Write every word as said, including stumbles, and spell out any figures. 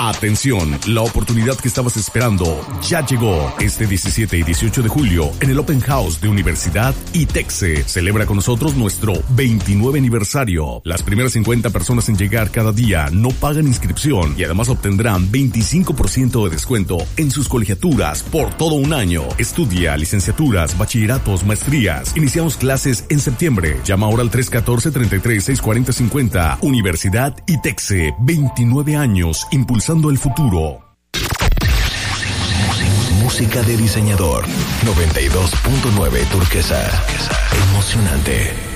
Atención, la oportunidad que estabas esperando ya llegó. Este diecisiete y dieciocho de julio, en el Open House de Universidad ITEXE, celebra con nosotros nuestro veintinueve aniversario. Las primeras cincuenta personas en llegar cada día no pagan inscripción y además obtendrán veinticinco por ciento de descuento en sus colegiaturas por todo un año. Estudia licenciaturas, bachilleratos, maestrías. Iniciamos clases en septiembre. Llama ahora al tres uno cuatro, tres tres, seis cuatro cero cinco cero. Universidad ITEXE, veintinueve años impulsando el futuro. Música de diseñador. noventa y dos punto nueve Turquesa. Emocionante.